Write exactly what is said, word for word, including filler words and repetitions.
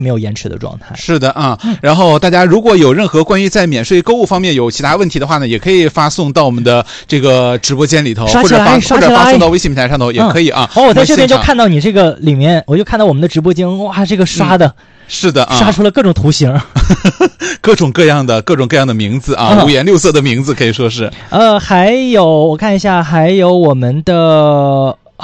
没有延迟的状态。 是的啊，然后大家如果有任何关于在免税购物方面有其他问题的话呢，也可以发送到我们的这个直播间里头，或者发或者发送到微信平台上头也可以啊。 哦，我在这边就看到你这个里面，我就看到我们的直播间，哇，这个刷的。嗯是的啊， 刷出了各种图形， 各种各样的各种各样的名字啊，嗯、五颜六色的名字可以说是。 呃，还有我看一下，还有我们的